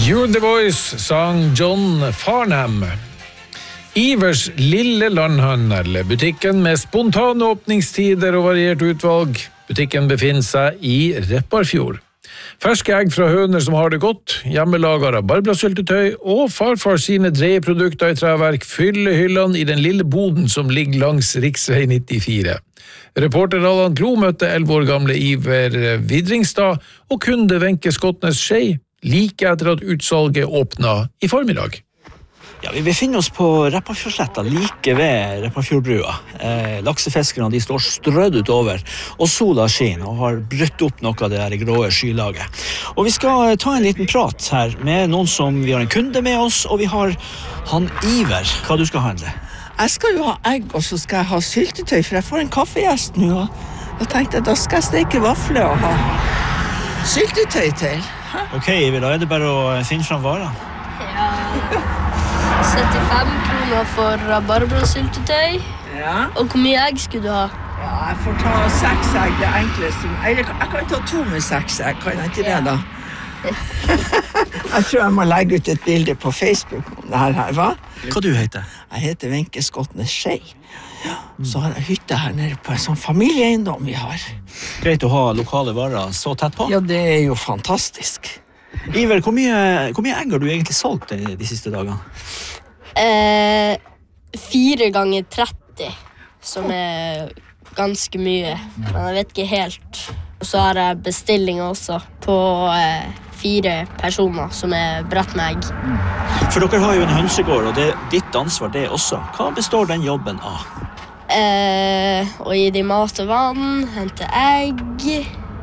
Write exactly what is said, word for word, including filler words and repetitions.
You're the Voice, sang John Farnham. Ivers lille landhandel, butikken med spontane åpningstider og variert utvalg. Butikken befinner seg i Repparfjord. Ferske egg fra høner som har det godt, hjemmelaget rabarbrasyltetøy og farfar sine dreieprodukter i treverk fyller hyllene i den lille boden som ligger langs riksvei nittifire. Reporter Allan Klo møtte elleve år gamle Iver Vidringstad og kunde Wenche Skotnes Skei like etter at utsalget åpnet i formiddag. Ja, vi befinner oss på Repparfjordsletta, like ved Repparfjordbrua. Eh, laksefiskerne de står strødd utover, og sola skinner og har brutt opp noe av det her gråe skylaget. Og vi skal ta en liten prat her med noen som vi har en kunde med oss, og vi har han Iver. Hva du skal handle? Jeg skal jo ha egg, og så skal jeg ha syltetøy, for jeg får en kaffegjest nå, og da tenkte jeg, da skal jeg steke vafler og ha syltetøy til. Hæ? Ok, Iver, da er det bare å finne frem varer. Ja, syttifem kroner for rabarbrasyltetøy. Ja. Og hvor mye egg skulle du ha? Ja, jeg får ta seks egg, det enkleste. Eller jeg kan ta to med seks egg, kan jeg ikke det da? Jeg tror jeg må legge ut et bilde på Facebook om det her, hva? Hva du heter? Jeg heter Wenche Skotnes Skei. Ja, så har jeg hytte her nede på en sånn familieeiendom vi har. Greit å ha lokale varer så tett på. Ja, det er jo fantastisk. Iver, hvor mye, hvor mye egg har du egentlig solgt de, de siste dagene? Eh, fire ganger tretti, som er ganske mye, men jeg vet ikke helt. Og så har jeg bestillinger også på eh, fire personer som er bredt med egg. For dere har jo en hønsegård, og det er ditt ansvar det også. Hva består den jobben av? Eh, og gi de mat og vann, hente egg,